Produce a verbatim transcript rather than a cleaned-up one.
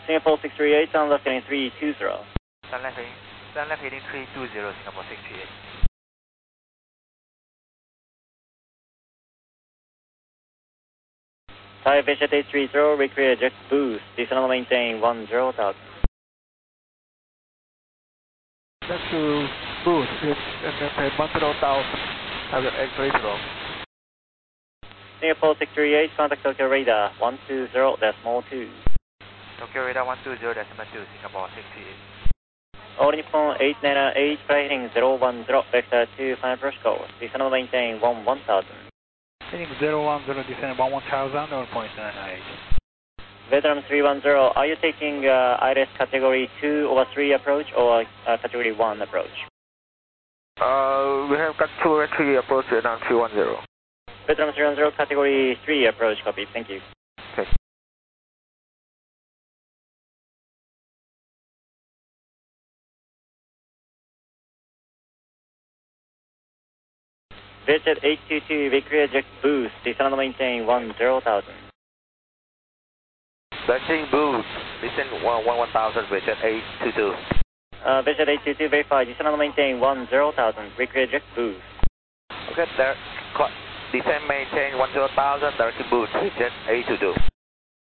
Singapore six three eight, sound left heading three two zero. Sound left heading, sound left heading three two zero, Singapore six three eight. Thai Vision eight three zero, recreate eject boost, descend and maintain one zero thousand. That's to boost, and then one zero thousand, have the X-ray roll. Singapore six three eight, contact Tokyo radar one two zero decimal two. Tokyo radar one two zero decimal two, Singapore six three eight. All Nippon eight nine eight, flight heading zero one zero, vector two five first course, descend and maintain one one thousand. Heading zero one zero, descend one one thousand, zero point nine eight. Veteran three one zero, are you taking uh, I R S category two over three approach or uh, category one approach? Uh, we have got two or three approach and now three one zero. Veteran three one zero, category three approach, copy, thank you. Okay. Visit eight two two, recreate eject boost, descend and maintain one zero thousand. Descending boost, descend one one thousand, visit eight two two. Uh, Visit eight two two, verify, descend and maintain one zero thousand, recreate eject boost. Okay, there, descend maintain one zero thousand, directing boost, visit eight two two.